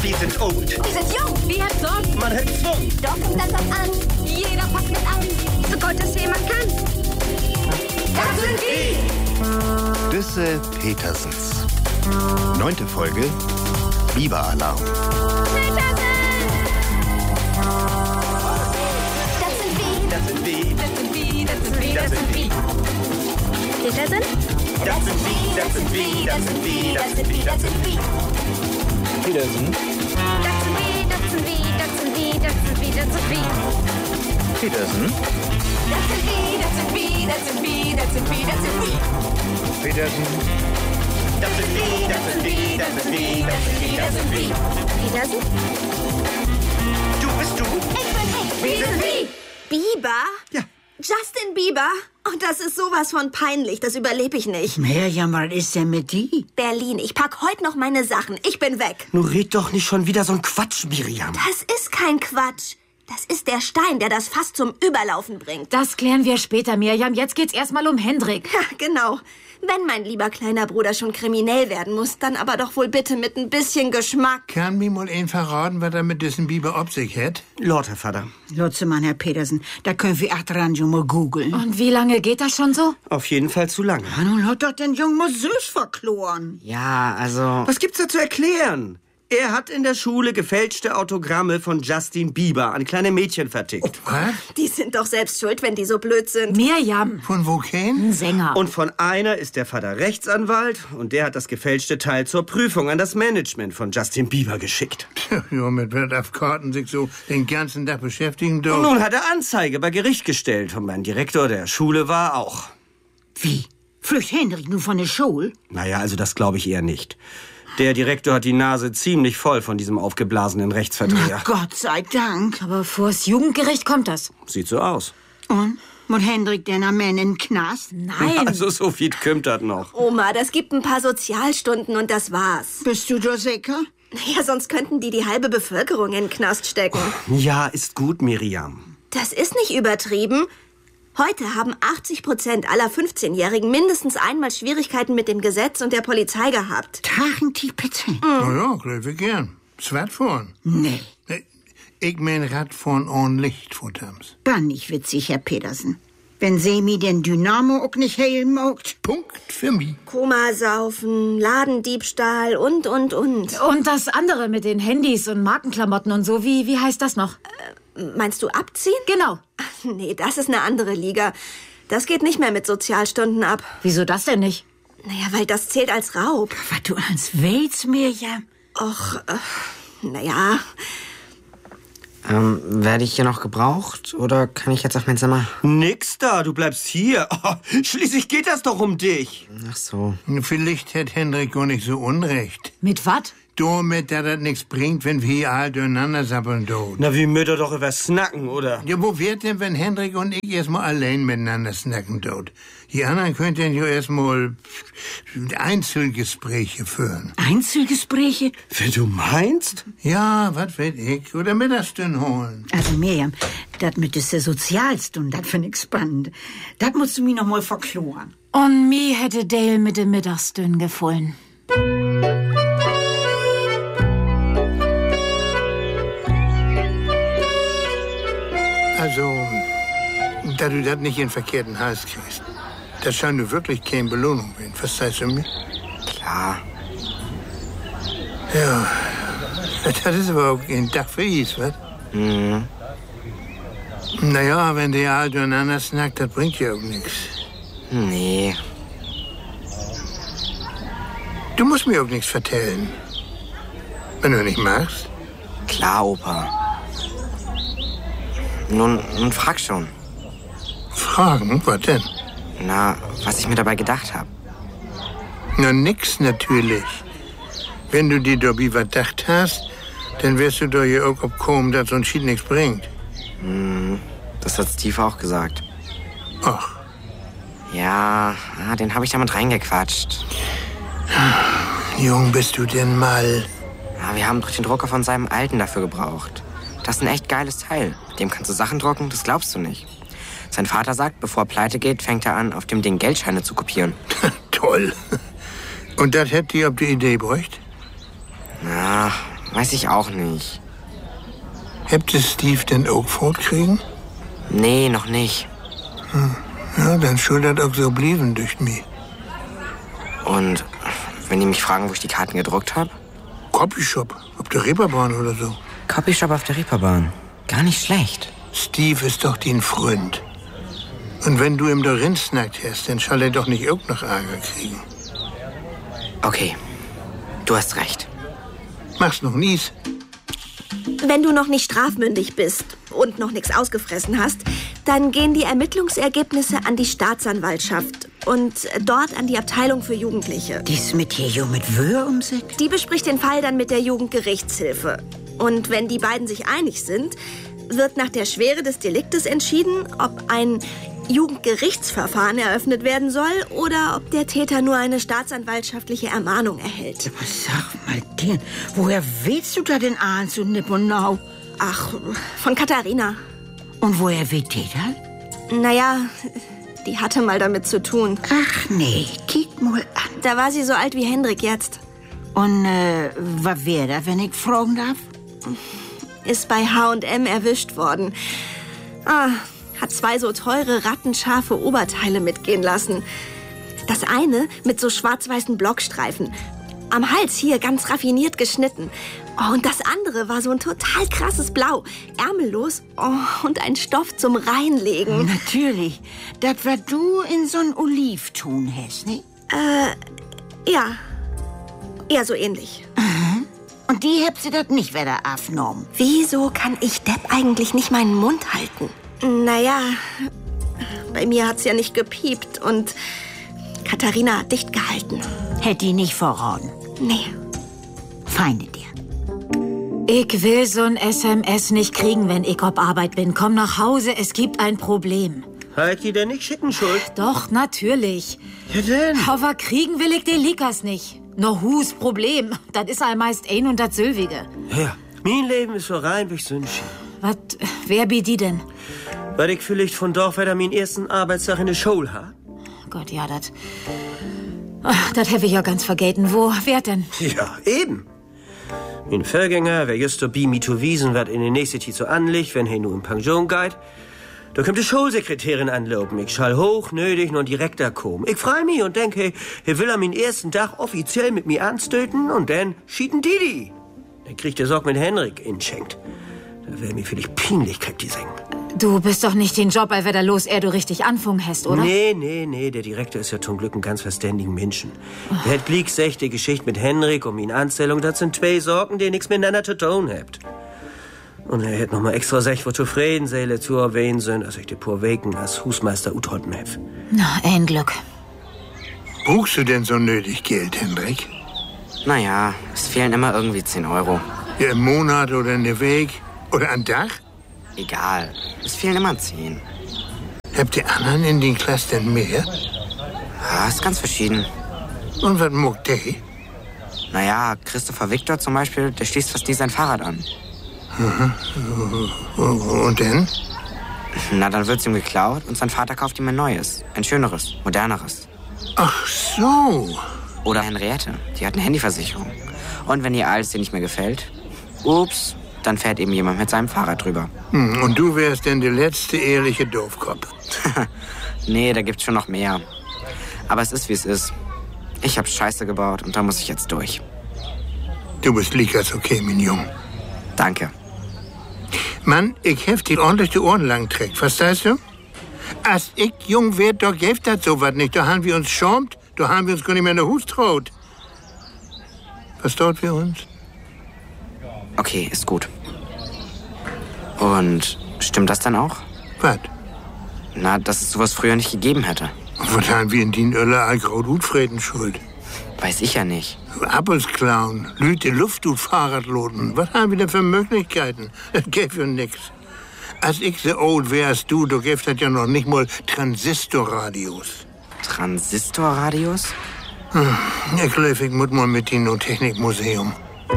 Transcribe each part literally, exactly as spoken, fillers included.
Wir sind old. Wir sind jung. Wir haben Sorgen. Man hat Schwung. Doch kommt das doch an. Jeder packt mit an. So gut es jemand kann. Das sind wir. Düsse Petersens. Neunte Folge. Biber-Alarm. Das sind wir. Das sind wir. Das sind wir, das sind wir, das sind wir. Petersen? Das sind wir. Das sind wir. Das sind wir. Das sind wir. Das sind wir. Petersen. Das sind wir, das sind wir, das sind wir, das sind wir, das sind wir. Petersen. Das sind wir, das sind wir, das sind wir, das sind wir, das sind wir. Petersen. Das sind wir. Das sind wir. Das sind wir. Das sind wir. Das sind wir. Petersen? Du bist du. Ich bin ich. Wir sind wir. Bieber? Ja. Justin Bieber? Oh, das ist sowas von peinlich. Das überlebe ich nicht. Mirjam, was ist denn mit die? Berlin, ich pack heute noch meine Sachen. Ich bin weg. Nun red doch nicht schon wieder so ein Quatsch, Miriam. Das ist kein Quatsch. Das ist der Stein, der das Fass zum Überlaufen bringt. Das klären wir später, Mirjam. Jetzt geht's erstmal um Hendrik. Ja, genau. Wenn mein lieber kleiner Bruder schon kriminell werden muss, dann aber doch wohl bitte mit ein bisschen Geschmack. Kann mir mal ein verraten, was er mit diesem Biber ob sich hat? Lord, Herr Vater. Lotzemann, Herr Petersen, da können wir achteran schon mal googeln. Und wie lange geht das schon so? Auf jeden Fall zu lange. Ah, nun hat doch den Jungen mal süß verkloren. Ja, also... Was gibt's da zu erklären? Er hat in der Schule gefälschte Autogramme von Justin Bieber an kleine Mädchen vertickt. Was? Die sind doch selbst schuld, wenn die so blöd sind. Mirjam. Von wo kein? Ein Sänger. Und von einer ist der Vater Rechtsanwalt und der hat das gefälschte Teil zur Prüfung an das Management von Justin Bieber geschickt. Ja, mit wird auf Karten sich so den ganzen Tag beschäftigen Und doch. nun hat er Anzeige bei Gericht gestellt und mein Direktor der Schule war auch. Wie? Flücht Hendrik nun von der Schule? Naja, also das glaube ich eher nicht. Der Direktor hat die Nase ziemlich voll von diesem aufgeblasenen Rechtsvertreter. Na, Gott sei Dank. Aber vors Jugendgericht kommt das. Sieht so aus. Und? Muss Hendrik denn am Ende in den Knast? Nein. Also so viel kümmt das noch. Oma, das gibt ein paar Sozialstunden und das war's. Bist du da sicher? Naja, sonst könnten die die halbe Bevölkerung in den Knast stecken. Ja, ist gut, Miriam. Das ist nicht übertrieben. Heute haben achtzig Prozent aller fünfzehnjährigen mindestens einmal Schwierigkeiten mit dem Gesetz und der Polizei gehabt. achtzig Prozent? Na ja, glaube ich gern. Radfahren. Nee. Ich mein Radfahren ohne Lichtfutters. Dann nicht witzig, Herr Petersen. Wenn Semi den Dynamo auch nicht heilen mogt. Punkt für mich. Komasaufen, Ladendiebstahl und, und, und. Und das andere mit den Handys und Markenklamotten und so, wie, wie heißt das noch? Äh, meinst du abziehen? Genau. Ach, nee, das ist eine andere Liga. Das geht nicht mehr mit Sozialstunden ab. Wieso das denn nicht? Naja, weil das zählt als Raub. Was du als willst, Mirjam? Och, äh, naja. Ähm, werde ich hier noch gebraucht oder kann ich jetzt auf mein Zimmer? Nix da, du bleibst hier. Oh, schließlich geht das doch um dich. Ach so. Vielleicht hat Hendrik gar nicht so unrecht. Mit was? Damit, dass das nichts bringt, wenn wir hier alle durcheinander sappeln dort. Na, wie mütter doch über snacken, oder? Ja, wo wird denn, wenn Hendrik und ich erstmal allein miteinander snacken dort? Die anderen könnten ja erstmal Einzelgespräche führen. Einzelgespräche? Wie du meinst? Ja, was weiß ich. Oder Mittagsstunden holen. Also Mirjam, das mit der Sozialstunde, das finde ich spannend. Das musst du mir noch mal verkloren. Und mir hätte Dale mit dem Mittagsdünn gefallen. Also, da du das nicht in verkehrten Hals kriegst, das scheint nur wirklich keine Belohnung werden. Verstehst du mich? Klar. Ja, das ist aber auch ein Tag für Is, was? Mhm. Naja, wenn der alle durcheinander snackt, das bringt ja auch nichts. Nee. Du musst mir auch nichts vertellen. Wenn du nicht magst. Klar, Opa. Nun, nun frag schon. Fragen? Was denn? Na, was ich mir dabei gedacht habe. Na, nix natürlich. Wenn du dir dabei was gedacht hast, dann wirst du doch hier auch abkommen, dass so ein Schied nichts bringt. Hm, das hat Steve auch gesagt. Ach. Ja, ah, den habe ich damit reingequatscht. Jung, bist du denn mal? Ja, wir haben doch den Drucker von seinem alten dafür gebraucht. Das ist ein echt geiles Teil. Mit dem kannst du Sachen drucken, das glaubst du nicht. Sein Vater sagt, bevor er pleite geht, fängt er an, auf dem Ding Geldscheine zu kopieren. Toll. Und das hätte die auf die Idee bräucht? Na, Weiß ich auch nicht. Habt ihr Steve denn auch fortkriegen? Nee, noch nicht. Hm. Ja, dann soll das auch so blieben durch mich. Und wenn die mich fragen, wo ich die Karten gedruckt habe? Copyshop, auf der Reeperbahn oder so. Copyshop auf der Reeperbahn. Gar nicht schlecht. Steve ist doch dein Freund. Und wenn du ihm da rinsnackt hast, dann soll er doch nicht auch noch Ärger kriegen. Okay, du hast recht. Mach's noch nies. Wenn du noch nicht strafmündig bist und noch nichts ausgefressen hast, dann gehen die Ermittlungsergebnisse an die Staatsanwaltschaft und dort an die Abteilung für Jugendliche. Dies mit hier jo mit Wöhr um sich? Die bespricht den Fall dann mit der Jugendgerichtshilfe. Und wenn die beiden sich einig sind, wird nach der Schwere des Deliktes entschieden, ob ein Jugendgerichtsverfahren eröffnet werden soll oder ob der Täter nur eine staatsanwaltschaftliche Ermahnung erhält. Was sag mal dir, woher willst du da den Ahn zu Nipponau? Ach, von Katharina. Und woher weht die das? Naja, die hatte mal damit zu tun. Ach nee, kick mal an. Da war sie so alt wie Hendrik jetzt. Und äh, was wär da, wenn ich fragen darf? Ist bei H und M erwischt worden. Ah, hat zwei so teure, rattenscharfe Oberteile mitgehen lassen. Das eine mit so schwarz-weißen Blockstreifen. Am Hals hier ganz raffiniert geschnitten. Oh, und das andere war so ein total krasses Blau. Ärmellos oh, und ein Stoff zum Reinlegen. Natürlich. Das, was du in so'n Olivtun hast, ne? Äh, ja. Ja, so ähnlich. Mhm. Und die habt sie das nicht wieder aufgenommen. Wieso kann ich Depp eigentlich nicht meinen Mund halten? Naja, bei mir hat's ja nicht gepiept und Katharina hat dicht gehalten. Hätt die nicht verraten? Nee. Feinde dir. Ich will so'n S M S nicht kriegen, wenn ich auf Arbeit bin. Komm nach Hause, es gibt ein Problem. Heiki denn nicht schicken, Schuld? Doch, natürlich. Ja denn? Aber kriegen will ich den Likas nicht. No hus Problem. Das ist all meist ein und das Sylvige. Ja, mein Leben ist so rein wie Sündchen. Was, wer bi die denn? Weil ich vielleicht von Dorf weiter meinen ersten Arbeitstag in der Schule ha? Gott, ja, das... Das hab ich ja ganz vergeten. Wo, wer denn? Ja, eben. Mein Vorgänger, wer just bi mi zu wiesen, wat in der nächste Zeit so anliegt, wenn he nur in Pension geht. Da kommt die Schulsekretärin anlopen. Ich schall hoch, nötig, nun direkt da kommen. Ich freu mich und denk, hey, er will am ersten Tag offiziell mit mir anstöten und dann schieten Didi. Dann kriegt er Sorg mit Henrik inschenkt. Da wär mir vielleicht Peinlichkeit die singen. Du bist doch nicht den Job, weil wer da los er du richtig anfangen hast, oder? Nee, nee, nee, der Direktor ist ja zum Glück ein ganz verständigen Menschen. Oh. Der hat Glick sech die Geschichte mit Henrik um ihn Anstellung, das sind zwei Sorgen, die nix miteinander zu tun habt. Und er hätt noch mal extra sech, wo Zufriedenseele zu erwähnen sind, als ich die pur Weken als Husmeister utholden hab. Na, ein Glück. Brauchst du denn so nötig Geld, Hendrik? Naja, es fehlen immer irgendwie zehn Euro. Ja, im Monat oder in der Weg? Oder am Tag? Egal, es fehlen immer zehn. Habt ihr anderen in den Klassen denn mehr? Ja, ist ganz verschieden. Und was muckt der? Naja, Christopher Victor zum Beispiel, der schließt fast nie sein Fahrrad an. Mhm. Und dann? Na, dann wird's ihm geklaut und sein Vater kauft ihm ein neues. Ein schöneres, moderneres. Ach so. Oder Henriette, die hat eine Handyversicherung. Und wenn ihr alles dir nicht mehr gefällt, ups, dann fährt eben jemand mit seinem Fahrrad drüber. Hm, und du wärst denn der letzte ehrliche Doofkopf. Nee, da gibt's schon noch mehr. Aber es ist, wie es ist. Ich hab Scheiße gebaut und da muss ich jetzt durch. Du bist Likas okay, mein Junge. Danke. Mann, ich hef dir ordentlich die Ohren lang trägt, verstehst du? Als ich jung werd, da gäf das sowas nicht. Da haben wir uns schäumt, da haben wir uns gar nicht mehr in der Hus traut. Verstaut wir uns? Okay, ist gut. Und stimmt das dann auch? Was? Na, dass es sowas früher nicht gegeben hätte. Was haben wir in den Öller Alkraut Utfreden schuld? Weiß ich ja nicht. Appels klauen, Lüte Luft und Fahrradloden. Was haben wir denn für Möglichkeiten? Das gäbe ja nix. Als ich so alt wärst du, du gäbst das ja noch nicht mal Transistorradios. Transistorradios? Hm, ich glaube, ich muss mal mit in ein Technikmuseum.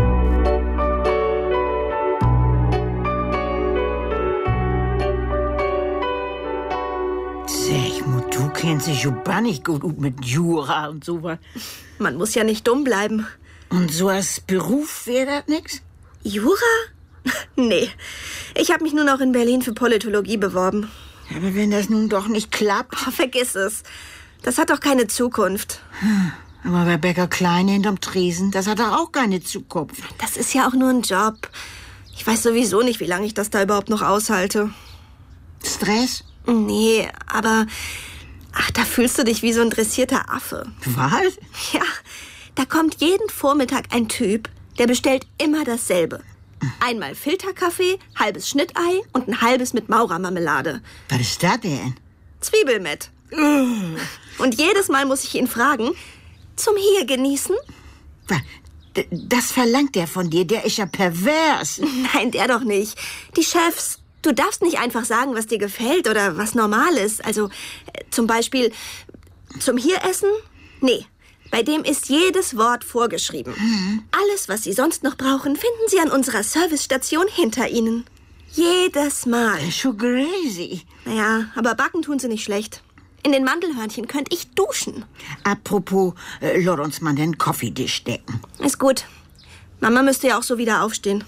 Du kennst dich ja nicht gut ut mit Jura und so was. Man muss ja nicht dumm bleiben. Und so als Beruf wäre das nix? Jura? Nee, ich habe mich nur noch in Berlin für Politologie beworben. Aber wenn das nun doch nicht klappt... Oh, vergiss es. Das hat doch keine Zukunft. Hm. Aber bei Bäcker Klein hinterm Tresen, das hat doch auch keine Zukunft. Das ist ja auch nur ein Job. Ich weiß sowieso nicht, wie lange ich das da überhaupt noch aushalte. Stress? Nee, aber... Ach, da fühlst du dich wie so ein dressierter Affe. Was? Ja, da kommt jeden Vormittag ein Typ, der bestellt immer dasselbe. Einmal Filterkaffee, halbes Schnittei und ein halbes mit Maurermarmelade. Was ist das denn? Zwiebelmett. Und jedes Mal muss ich ihn fragen, zum hier genießen? Das verlangt der von dir, der ist ja pervers. Nein, der doch nicht. Die Chefs. Du darfst nicht einfach sagen, was dir gefällt oder was normal ist. Also äh, zum Beispiel zum hier essen? Nee, bei dem ist jedes Wort vorgeschrieben. Mhm. Alles, was Sie sonst noch brauchen, finden Sie an unserer Servicestation hinter Ihnen. Jedes Mal. Schon crazy. Naja, aber backen tun sie nicht schlecht. In den Mandelhörnchen könnte ich duschen. Apropos, äh, lass uns mal den Coffeetisch decken. Ist gut. Mama müsste ja auch so wieder aufstehen.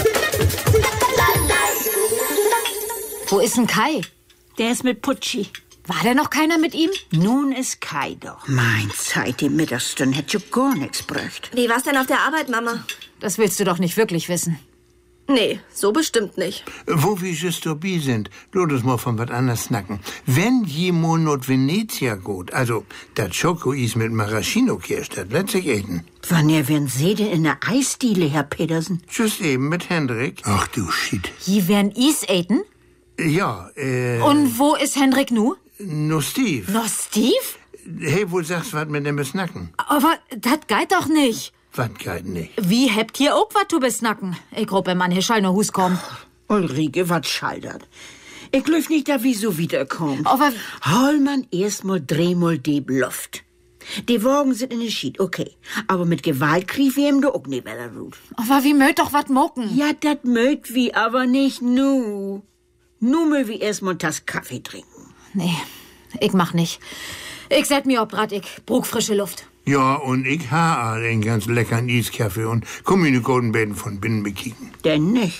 Wo ist denn Kai? Der ist mit Putschi. War denn noch keiner mit ihm? Nun ist Kai doch. Mein Zeit, die Mittagsstunde hätte ja gar nichts bräucht. Wie war's denn auf der Arbeit, Mama? Das willst du doch nicht wirklich wissen. Nee, so bestimmt nicht. Wo wir just dabei sind, lass uns mal von was anderes snacken. Wenn jemand not Venezia geht, also das Schokoeis mit Maraschino kirst, das letztlich essen. Wann ihr werden Sie denn in der Eisdiele, Herr Petersen? Just eben mit Hendrik. Ach du Shit. Die werden Is eten? Ja, äh... Und wo ist Hendrik nu? No Steve. No Steve? Hey, wo sagst du was mit dem Besnacken? Aber das geht doch nicht. Was geht nicht? Wie habt ihr auch was zu besnacken? Ich glaub, wenn man hier schall noch Hus kommt. Ulrike, was schaldert? Ich glaub nicht, dass wir so wiederkommen. Aber... Hol man erstmal dreimal die Luft. Die Wagen sind in der Schied, okay. Aber mit Gewalt krieg wir ihm doch auch nicht weiter gut. Aber wie mögt doch wat mucken? Ja, dat mögt wie, aber nicht nu. Nu mögt wir erstmal das Kaffee trinken. Nee, ich mach nicht. Ich set mir ob grad, ich brug frische Luft. Ja, und ich ha den ganz leckeren Eiskaffee und komm in die Goldenbeeten von binnen bekicken. Denn nicht.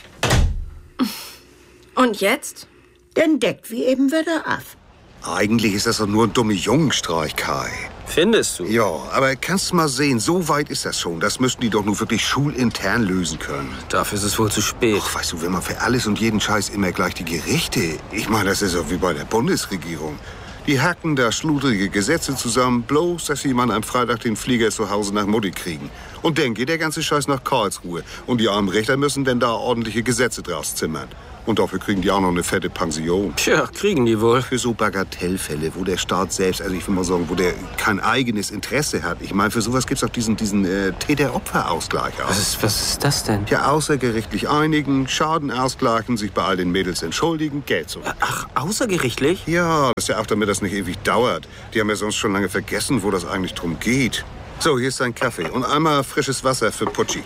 Und jetzt? Dann deckt wir eben wieder ab. Eigentlich ist das doch nur ein dummer Jungenstreich, Kai. Findest du? Ja, aber kannst du mal sehen, so weit ist das schon. Das müssten die doch nur wirklich schulintern lösen können. Dafür ist es wohl zu spät. Ach, weißt du, wenn man für alles und jeden Scheiß immer gleich die Gerichte... Ich meine, das ist doch wie bei der Bundesregierung. Die hacken da schludrige Gesetze zusammen, bloß, dass sie mal am Freitag den Flieger zu Hause nach Mutti kriegen. Und dann geht der ganze Scheiß nach Karlsruhe. Und die armen Richter müssen denn da ordentliche Gesetze draus zimmern. Und dafür kriegen die auch noch eine fette Pension. Tja, kriegen die wohl. Für so Bagatellfälle, wo der Staat selbst, also ich will mal sagen, wo der kein eigenes Interesse hat. Ich meine, für sowas gibt's auch diesen, diesen äh, Täter-Opfer-Ausgleich auch. Was ist, was ist das denn? Ja, außergerichtlich einigen, Schaden ausgleichen, sich bei all den Mädels entschuldigen, Geld zurück. Ach, außergerichtlich? Ja, das ist ja auch, damit das nicht ewig dauert. Die haben ja sonst schon lange vergessen, wo das eigentlich drum geht. So, hier ist dein Kaffee und einmal frisches Wasser für Putschi.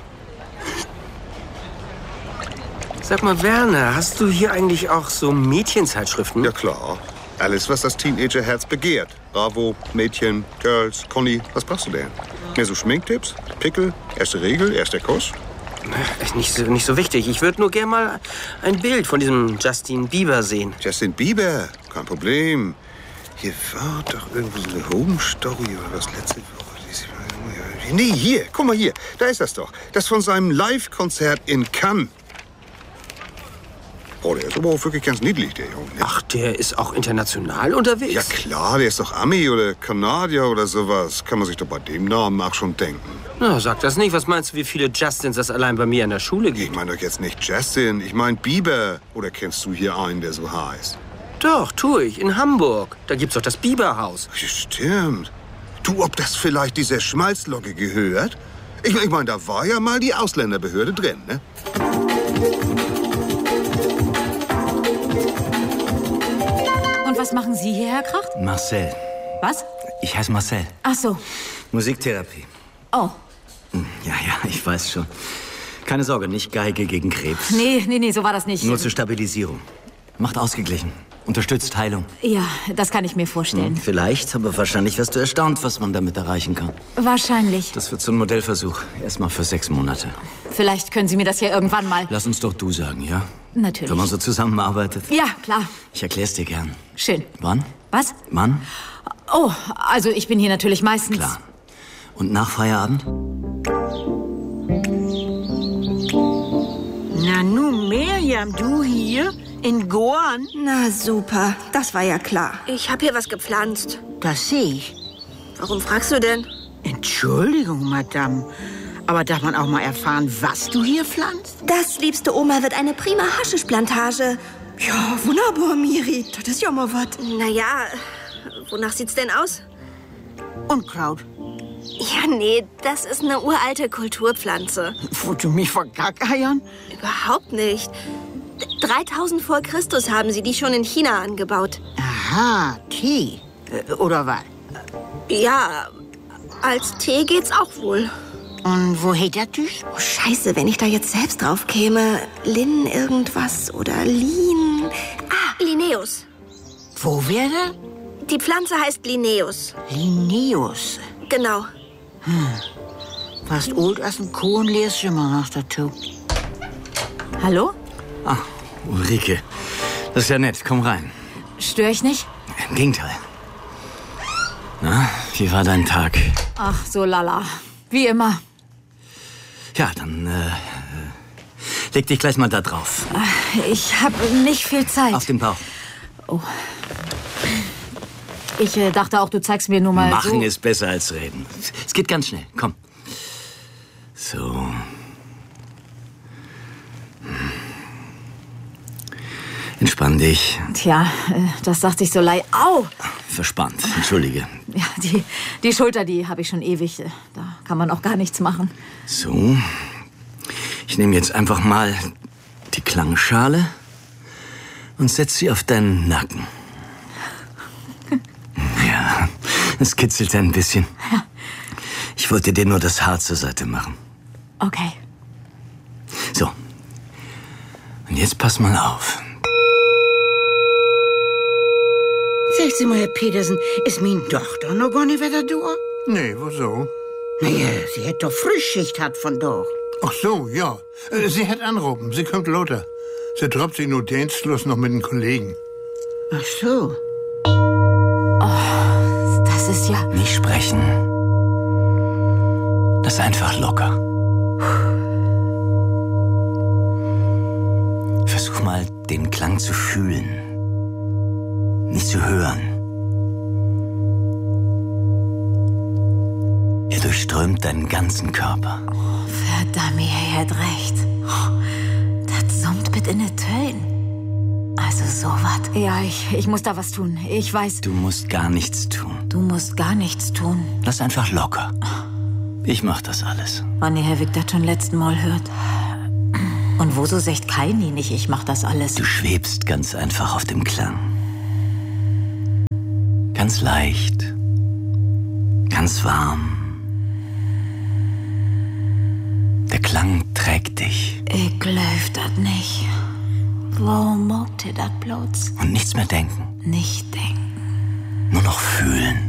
Sag mal, Werner, hast du hier eigentlich auch so Mädchenzeitschriften? Ja, klar. Alles, was das Teenagerherz begehrt. Bravo, Mädchen, Girls, Conny, was brauchst du denn? Mehr so Schminktipps? Pickel? Erste Regel? Erster Kuss? Ach, nicht so, nicht so wichtig. Ich würde nur gerne mal ein Bild von diesem Justin Bieber sehen. Justin Bieber? Kein Problem. Hier war doch irgendwo so eine Home-Story oder was letzte Woche. Nee, hier, guck mal hier. Da ist das doch. Das von seinem Live-Konzert in Cannes. Oh, der ist aber auch wirklich ganz niedlich, der Junge. Ne? Ach, der ist auch international unterwegs? Ja klar, der ist doch Ami oder Kanadier oder sowas. Kann man sich doch bei dem Namen auch schon denken. Na, sag das nicht. Was meinst du, wie viele Justins das allein bei mir in der Schule gibt? Ich meine doch jetzt nicht Justin, ich meine Bieber. Oder kennst du hier einen, der so heißt? Doch, tue ich. In Hamburg. Da gibt's doch das Bieberhaus. Stimmt. Du, ob das vielleicht dieser Schmalzlocke gehört? Ich, ich meine, da war ja mal die Ausländerbehörde drin, ne? Was machen Sie hier, Herr Kracht? Marcel. Was? Ich heiße Marcel. Ach so. Musiktherapie. Oh. Ja, ja, ich weiß schon. Keine Sorge, nicht Geige gegen Krebs. Nee, nee, nee, so war das nicht. Nur zur Stabilisierung. Macht ausgeglichen. Unterstützt Heilung. Ja, das kann ich mir vorstellen. Hm, vielleicht, aber wahrscheinlich wirst du erstaunt, was man damit erreichen kann. Wahrscheinlich. Das wird so ein Modellversuch. Erstmal für sechs Monate. Vielleicht können Sie mir das ja irgendwann mal... Lass uns doch du sagen, ja? Natürlich. Wenn man so zusammenarbeitet. Ja, klar. Ich erklär's dir gern. Schön. Wann? Was? Wann? Oh, also ich bin hier natürlich meistens... Klar. Und nach Feierabend? Na nun, Miriam, du hier? In Goan? Na super, das war ja klar. Ich habe hier was gepflanzt. Das sehe ich. Warum fragst du denn? Entschuldigung, Madame. Aber darf man auch mal erfahren, was du hier pflanzt? Das, liebste Oma, wird eine prima Haschischplantage. Ja, wunderbar, Miri. Das ist ja mal was. Naja, wonach sieht's denn aus? Unkraut. Ja, nee, das ist eine uralte Kulturpflanze. Wollt du mich vergackeiern? Überhaupt nicht. dreitausend vor Christus haben sie die schon in China angebaut. Aha, Tee. Äh, oder was? Ja, als Tee geht's auch wohl. Und wo hält der Tisch? Oh, scheiße, wenn ich da jetzt selbst drauf käme. Lin irgendwas oder Lin... Ah, Linnaeus. Wo wäre der? Die Pflanze heißt Linnaeus. Linnaeus? Genau. Hm. Fast old as ein Kuh und lest immer noch dazu. Hallo? Ah, Ulrike. Das ist ja nett. Komm rein. Störe ich nicht? Im Gegenteil. Na, wie war dein Tag? Ach, so lala. Wie immer. Ja, dann äh, leg dich gleich mal da drauf. Ich habe nicht viel Zeit. Auf den Bauch. Oh. Ich äh, dachte auch, du zeigst mir nur mal Machen so. ist besser als reden. Es geht ganz schnell. Komm. So. Hm. Entspann dich. Tja, äh, das dachte ich so leid. Au! Verspannt. Entschuldige. Ja, die, die Schulter, die habe ich schon ewig. äh, Da kann man auch gar nichts machen. So. Ich nehme jetzt einfach mal die Klangschale und setze sie auf deinen Nacken. Ja, es kitzelt ein bisschen. Ja. Ich wollte dir nur das Haar zur Seite machen. Okay. So. Und jetzt pass mal auf. Sagen Sie mal, Herr Petersen, ist meine Tochter noch gar nicht wieder da? Nee, wieso? Naja, sie hätte doch Frühschicht hat von doch. Ach so, ja. Äh, Sie hätte anrufen, sie kommt lauter. Sie droppt sich nur Dienstschluss noch mit den Kollegen. Ach so. Oh, das ist ja... Nicht sprechen. Lass einfach locker. Versuch mal, den Klang zu fühlen. Nicht zu hören. Er durchströmt deinen ganzen Körper. Oh, verdammt, ihr habt recht. Oh, das summt mit in den Tönen. Also sowas. Ja, ich, ich muss da was tun. Ich weiß... Du musst gar nichts tun. Du musst gar nichts tun. Lass einfach locker. Ich mach das alles. Wann ihr Herr Wick das schon letzten Mal hört. Und wo so secht Keini nicht, ich mach das alles. Du schwebst ganz einfach auf dem Klang. Ganz leicht. Ganz warm. Der Klang trägt dich. Ich glaub das nicht. Warum mogt ihr das bloß? Und nichts mehr denken. Nicht denken. Nur noch fühlen.